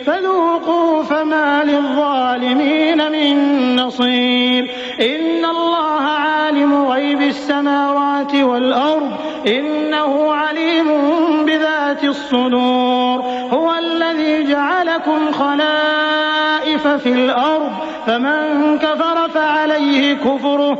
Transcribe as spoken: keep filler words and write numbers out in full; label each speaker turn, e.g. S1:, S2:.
S1: فذوقوا فما للظالمين من نصير إن الله عالم غيب السماوات والأرض إنه عليم بذات الصدور هو الذي جعلكم خلائف في الأرض فمن كفر فعليه كفره